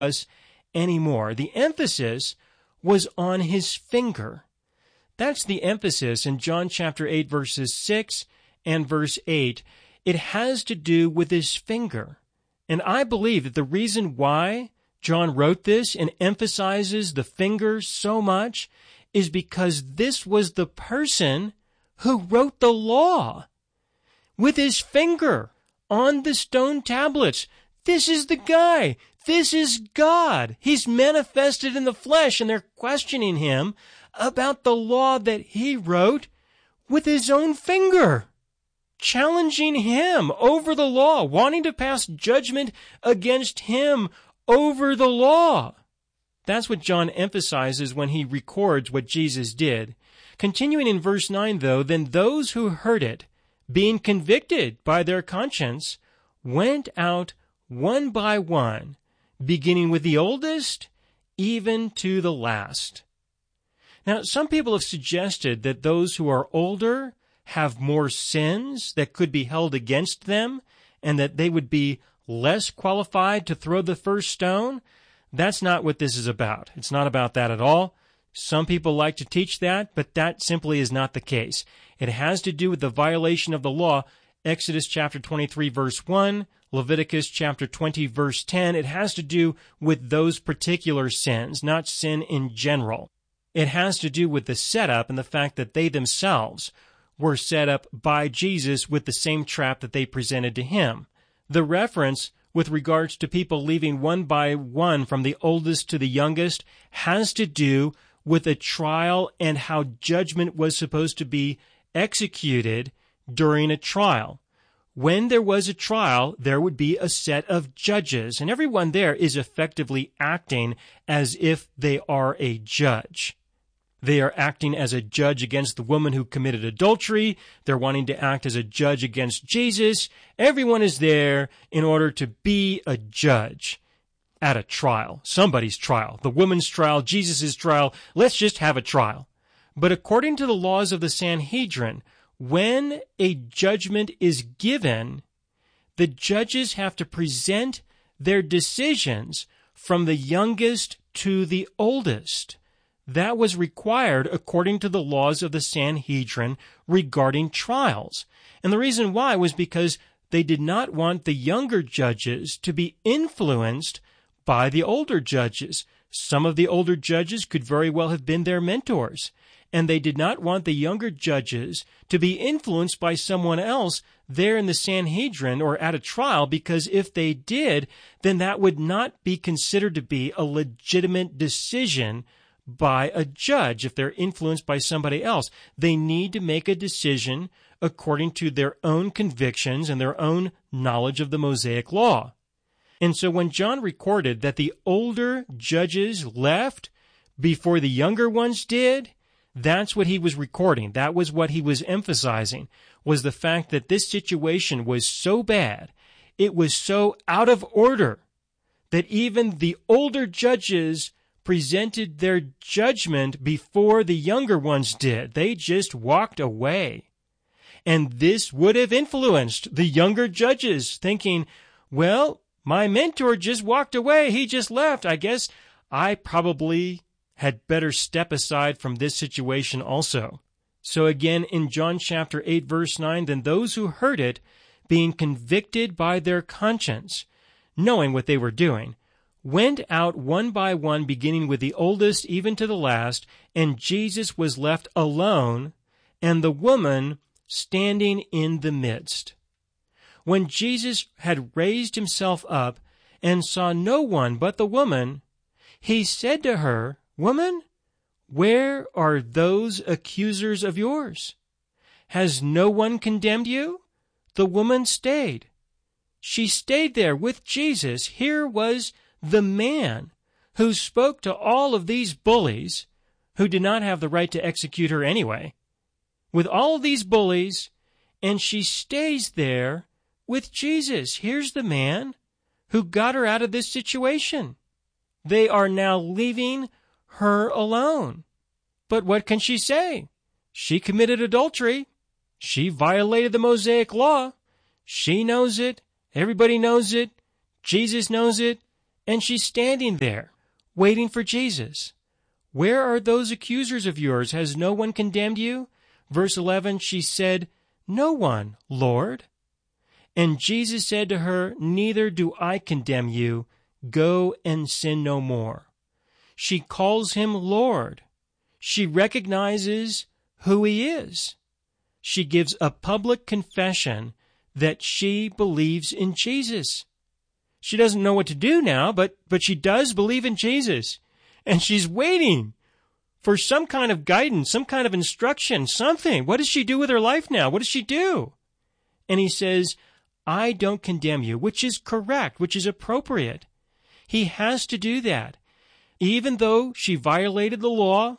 us anymore. The emphasis was on his finger. That's the emphasis in John chapter 8, verses 6 and verse 8. It has to do with his finger. And I believe that the reason why John wrote this and emphasizes the finger so much is because this was the person who wrote the law with his finger on the stone tablets. This is the guy. This is God. He's manifested in the flesh, and they're questioning him about the law that he wrote with his own finger, challenging him over the law, wanting to pass judgment against him over the law. That's what John emphasizes when he records what Jesus did. Continuing in verse 9, though, then those who heard it, being convicted by their conscience, went out one by one, beginning with the oldest, even to the last. Now, some people have suggested that those who are older have more sins that could be held against them, and that they would be less qualified to throw the first stone. That's not what this is about. It's not about that at all. Some people like to teach that, but that simply is not the case. It has to do with the violation of the law. Exodus chapter 23, verse 1, Leviticus chapter 20, verse 10. It has to do with those particular sins, not sin in general. It has to do with the setup and the fact that they themselves were set up by Jesus with the same trap that they presented to him. The reference with regards to people leaving one by one from the oldest to the youngest has to do with a trial and how judgment was supposed to be executed during a trial. When there was a trial, there would be a set of judges, and everyone there is effectively acting as if they are a judge. They are acting as a judge against the woman who committed adultery. They're wanting to act as a judge against Jesus. Everyone is there in order to be a judge at a trial, somebody's trial, the woman's trial, Jesus' trial. Let's just have a trial. But according to the laws of the Sanhedrin, when a judgment is given, the judges have to present their decisions from the youngest to the oldest. That was required according to the laws of the Sanhedrin regarding trials. And the reason why was because they did not want the younger judges to be influenced by the older judges. Some of the older judges could very well have been their mentors, and they did not want the younger judges to be influenced by someone else there in the Sanhedrin or at a trial, because if they did, then that would not be considered to be a legitimate decision by a judge if they're influenced by somebody else. They need to make a decision according to their own convictions and their own knowledge of the Mosaic law. And so when John recorded that the older judges left before the younger ones did, that's what he was recording. That was what he was emphasizing, was the fact that this situation was so bad, it was so out of order, that even the older judges presented their judgment before the younger ones did. They just walked away. And this would have influenced the younger judges, thinking, well, my mentor just walked away. He just left. I guess I probably had better step aside from this situation also. So again, in John chapter 8, verse 9, then those who heard it, being convicted by their conscience, knowing what they were doing, went out one by one, beginning with the oldest even to the last, and Jesus was left alone, and the woman standing in the midst. When Jesus had raised himself up and saw no one but the woman, he said to her, Woman, where are those accusers of yours? Has no one condemned you? The woman stayed. She stayed there with Jesus. Here was the man who spoke to all of these bullies who did not have the right to execute her anyway, with all of these bullies, and she stays there with Jesus. Here's the man who got her out of this situation. They are now leaving her alone. But what can she say? She committed adultery. She violated the Mosaic law. She knows it. Everybody knows it. Jesus knows it. And she's standing there, waiting for Jesus. Where are those accusers of yours? Has no one condemned you? Verse 11, she said, No one, Lord. And Jesus said to her, Neither do I condemn you. Go and sin no more. She calls him Lord. She recognizes who he is. She gives a public confession that she believes in Jesus. She doesn't know what to do now, but she does believe in Jesus. And she's waiting for some kind of guidance, some kind of instruction, something. What does she do with her life now? What does she do? And he says, I don't condemn you, which is correct, which is appropriate. He has to do that. Even though she violated the law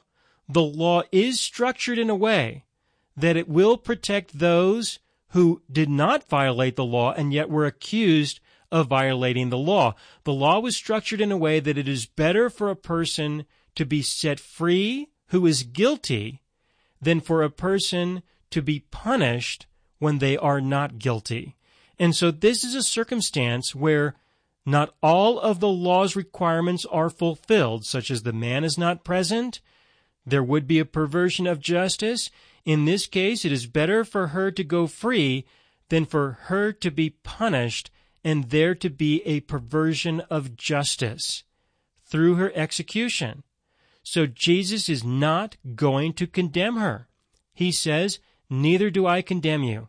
is structured in a way that it will protect those who did not violate the law and yet were accused of violating the law. The law was structured in a way that it is better for a person to be set free who is guilty than for a person to be punished when they are not guilty. And so this is a circumstance where not all of the law's requirements are fulfilled, such as the man is not present. There would be a perversion of justice. In this case, it is better for her to go free than for her to be punished and there to be a perversion of justice through her execution. So Jesus is not going to condemn her. He says, Neither do I condemn you.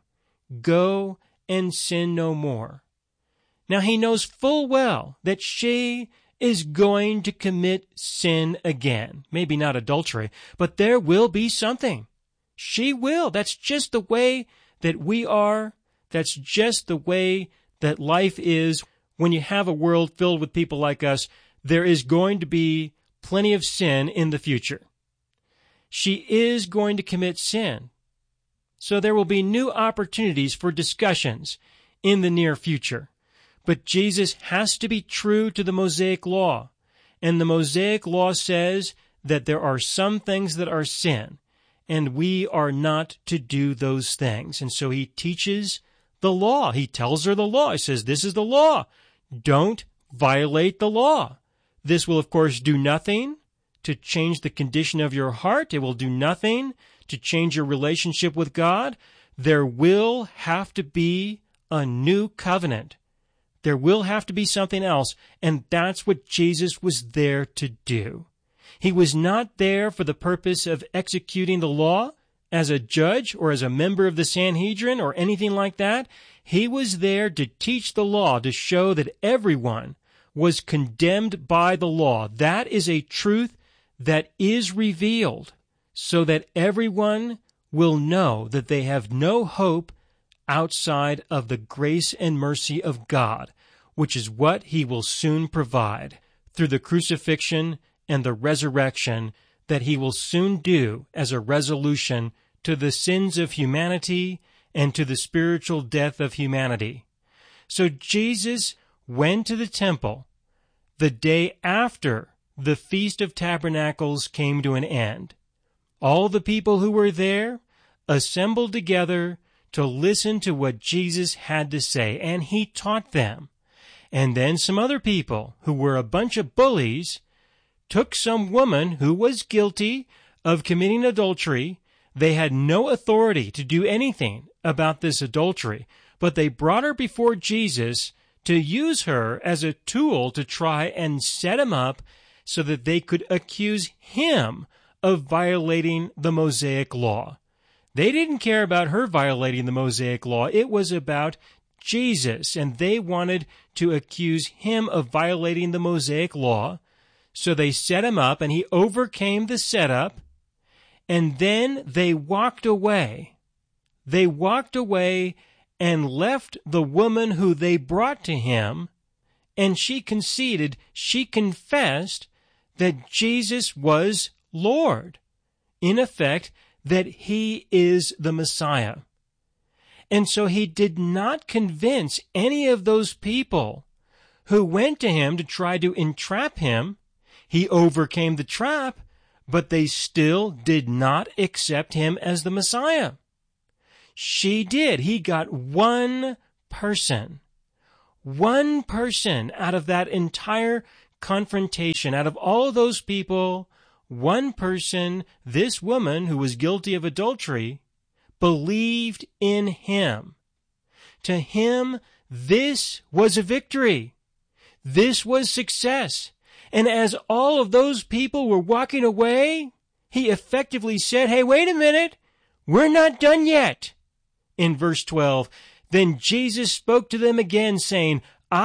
Go and sin no more. Now he knows full well that she is going to commit sin again. Maybe not adultery, but there will be something. She will. That's just the way that we are. That's just the way that life is. When you have a world filled with people like us, there is going to be plenty of sin in the future. She is going to commit sin. So there will be new opportunities for discussions in the near future. But Jesus has to be true to the Mosaic law. And the Mosaic law says that there are some things that are sin, and we are not to do those things. And so he teaches the law. He tells her the law. He says, this is the law. Don't violate the law. This will, of course, do nothing to change the condition of your heart. It will do nothing to change your relationship with God. There will have to be a new covenant. There will have to be something else, and that's what Jesus was there to do. He was not there for the purpose of executing the law as a judge or as a member of the Sanhedrin or anything like that. He was there to teach the law, to show that everyone was condemned by the law. That is a truth that is revealed so that everyone will know that they have no hope outside of the grace and mercy of God, which is what he will soon provide through the crucifixion and the resurrection that he will soon do as a resolution to the sins of humanity and to the spiritual death of humanity. So Jesus went to the temple the day after the Feast of Tabernacles came to an end. All the people who were there assembled together to listen to what Jesus had to say, and he taught them. And then some other people, who were a bunch of bullies, took some woman who was guilty of committing adultery. They had no authority to do anything about this adultery, but they brought her before Jesus to use her as a tool to try and set him up so that they could accuse him of violating the Mosaic law. They didn't care about her violating the Mosaic law. It was about Jesus, and they wanted to accuse him of violating the Mosaic law. So they set him up, and he overcame the setup, and then they walked away. They walked away and left the woman who they brought to him, and she conceded, she confessed that Jesus was Lord. In effect, that he is the Messiah. And so he did not convince any of those people who went to him to try to entrap him. He overcame the trap, but they still did not accept him as the Messiah. She did. He got one person one person out of that entire confrontation, out of all of those people, one person, this woman who was guilty of adultery, believed in him. To him, this was a victory. This was success. And as all of those people were walking away, he effectively said, hey, wait a minute, we're not done yet. In verse 12, then Jesus spoke to them again, saying,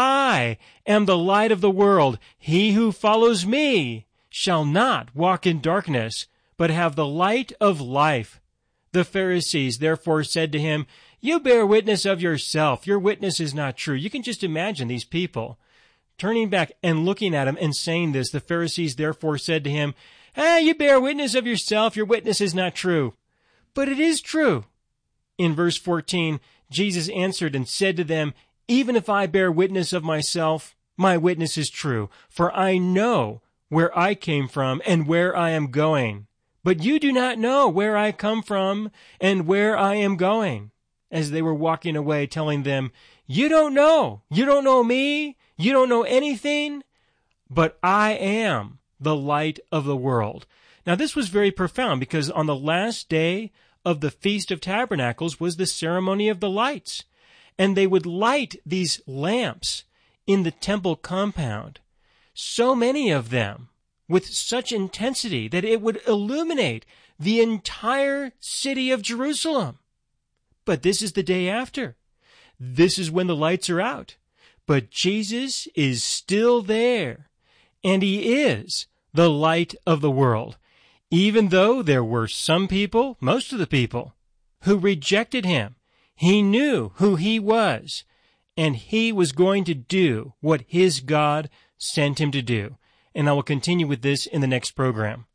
I am the light of the world. He who follows me shall not walk in darkness, but have the light of life. The Pharisees therefore said to him, you bear witness of yourself. Your witness is not true. You can just imagine these people turning back and looking at him and saying this. The Pharisees therefore said to him, you bear witness of yourself. Your witness is not true. But it is true. In verse 14, Jesus answered and said to them, even if I bear witness of myself, my witness is true, for I know where I came from and where I am going. But you do not know where I come from and where I am going. As they were walking away, telling them, you don't know me, you don't know anything, but I am the light of the world. Now this was very profound because on the last day of the Feast of Tabernacles was the ceremony of the lights. And they would light these lamps in the temple compound, so many of them, with such intensity that it would illuminate the entire city of Jerusalem. But this is the day after. This is when the lights are out. But Jesus is still there, and he is the light of the world, even though there were some people, most of the people, who rejected him. He knew who he was, and he was going to do what his God sent him to do. And I will continue with this in the next program.